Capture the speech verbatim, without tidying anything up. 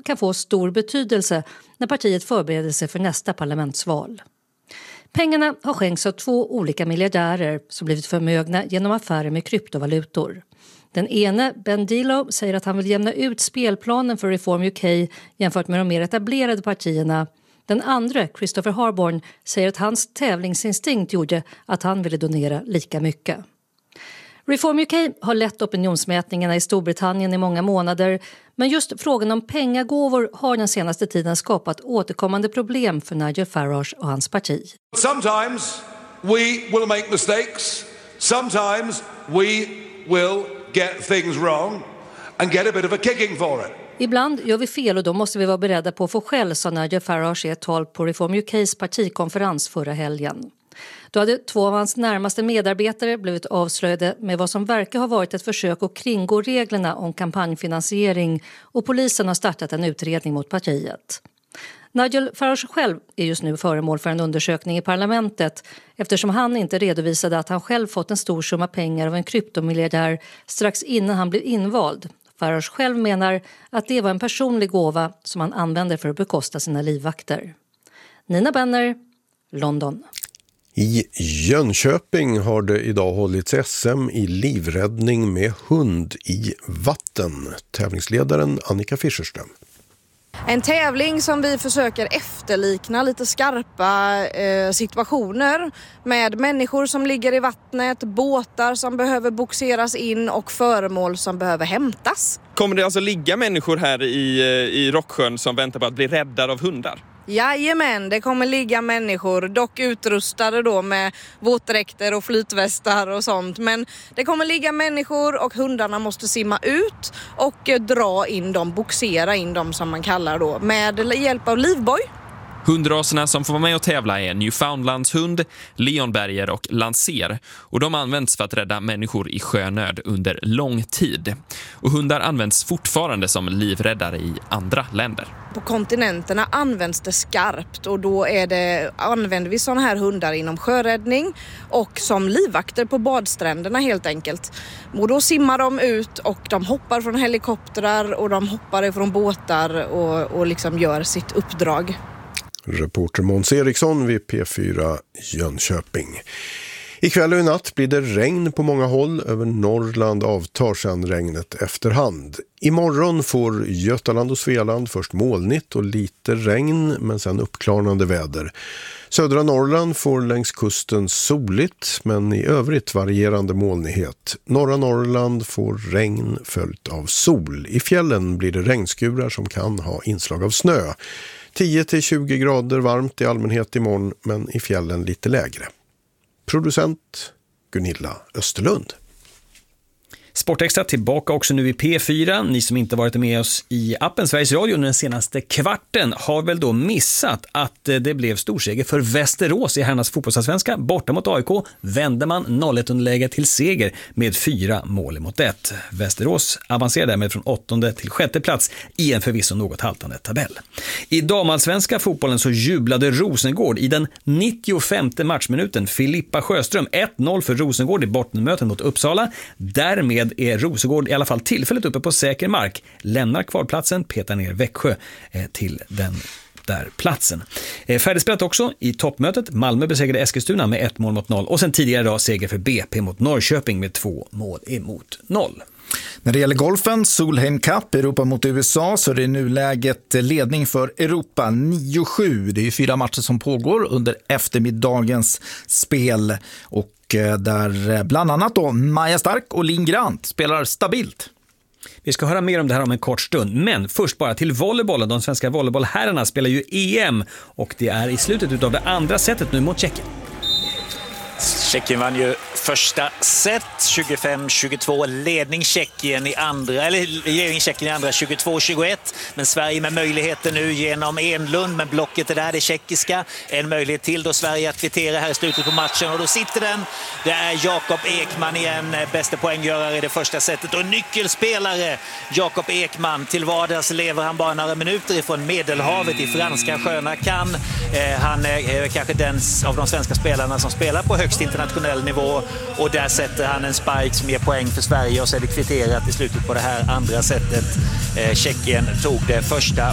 kan få stor betydelse när partiet förbereder sig för nästa parlamentsval. Pengarna har skänkts av två olika miljardärer som blivit förmögna genom affärer med kryptovalutor. Den ene, Ben Dilo, säger att han vill jämna ut spelplanen för Reform U K jämfört med de mer etablerade partierna. Den andra, Christopher Harborn, säger att hans tävlingsinstinkt gjorde att han ville donera lika mycket. Reform U K har lett opinionsmätningarna i Storbritannien i många månader, men just frågan om pengagåvor har den senaste tiden skapat återkommande problem för Nigel Farage och hans parti. Sometimes we will make mistakes. Sometimes we will get things wrong and get a bit of a kicking for it. Ibland gör vi fel och då måste vi vara beredda på att få skäll, sa Nigel Farage i ett tal på Reform U K:s partikonferens förra helgen. Då hade två av hans närmaste medarbetare blivit avslöjade med vad som verkar ha varit ett försök att kringgå reglerna om kampanjfinansiering, och polisen har startat en utredning mot partiet. Nigel Farage själv är just nu föremål för en undersökning i parlamentet eftersom han inte redovisade att han själv fått en stor summa pengar av en kryptomiljardär strax innan han blev invald. Farage själv menar att det var en personlig gåva som han använde för att bekosta sina livvakter. Nina Benner, London. I Jönköping har det idag hållits S M i livräddning med hund i vatten. Tävlingsledaren Annika Fischerström. En tävling som vi försöker efterlikna lite skarpa eh, situationer med människor som ligger i vattnet, båtar som behöver boxeras in och föremål som behöver hämtas. Kommer det alltså ligga människor här i, i Rocksjön som väntar på att bli räddade av hundar? Jajamän, det kommer ligga människor, dock utrustade då med våtdräkter och flytvästar och sånt. Men det kommer ligga människor och hundarna måste simma ut och dra in dem, boxera in dem som man kallar då, med hjälp av livboj. Hundraserna som får vara med och tävla är Newfoundlandshund, Leonberger och Lancer, och de används för att rädda människor i sjönöd under lång tid. Och hundar används fortfarande som livräddare i andra länder. På kontinenterna används det skarpt och då är det, använder vi sådana här hundar inom sjöräddning och som livvakter på badstränderna helt enkelt. Och då simmar de ut och de hoppar från helikoptrar och de hoppar från båtar och, och liksom gör sitt uppdrag. Reporter Måns Eriksson vid P fyra Jönköping. Ikväll och i natt blir det regn på många håll. Över Norrland avtar sedan regnet efterhand. Imorgon får Götaland och Svealand först molnigt och lite regn, men sen uppklarnande väder. Södra Norrland får längs kusten soligt, men i övrigt varierande molnighet. Norra Norrland får regn följt av sol. I fjällen blir det regnskurar som kan ha inslag av snö. tio till tjugo grader varmt i allmänhet imorgon, men i fjällen lite lägre. Producent Gunilla Österlund. Sportextra tillbaka också nu i P fyra. Ni som inte varit med oss i appen Sveriges Radio under den senaste kvarten har väl då missat att det blev storseger för Västerås i herrarnas fotbollsallsvenska. Borta mot A I K vände man noll ett underläge till seger med fyra mål mot ett. Västerås avancerar därmed från åttonde till sjätte plats i en förvisso något haltande tabell. I damallsvenska fotbollen så jublade Rosengård i den nittiofemte matchminuten. Filippa Sjöström ett noll för Rosengård i bottenmöten mot Uppsala. Därmed är Rosengård i alla fall tillfälligt uppe på säker mark. Lämnar kvalplatsen, petar ner Växjö eh, till den där platsen. Eh, färdigspelat också i toppmötet. Malmö besegrade Eskilstuna med ett mål mot noll. Och sen tidigare idag seger för B P mot Norrköping med två mål emot noll. När det gäller golfen, Solheim Cup, Europa mot U S A, så är det nu läget ledning för Europa nio sju. Det är ju fyra matcher som pågår under eftermiddagens spel och där bland annat då Maja Stark och Linn Grant spelar stabilt. Vi ska höra mer om det här om en kort stund, men först bara till volleybollen. De svenska volleybollherrarna spelar ju E M och det är i slutet av det andra setet nu mot Tjeckien. Tjeckien vann ju första set tjugofem tjugotvå, ledning Tjeckien i andra eller ledning Tjeckien i andra tjugotvå tjugoett, men Sverige med möjligheter nu genom Enlund, men blocket är där, det tjeckiska, en möjlighet till då Sverige att kvittera här i slutet på matchen och då sitter den. Det är Jakob Ekman igen, bästa poänggörare i det första setet och nyckelspelare Jakob Ekman. Till vardags lever han bara några minuter ifrån Medelhavet i franska sköna Cannes. Eh, han är kanske den av de svenska spelarna som spelar på högst internationell nivå och där sätter han en spike som ger poäng för Sverige och så är det kvitterat i slutet på det här andra sättet. Eh, Tjeckien tog det första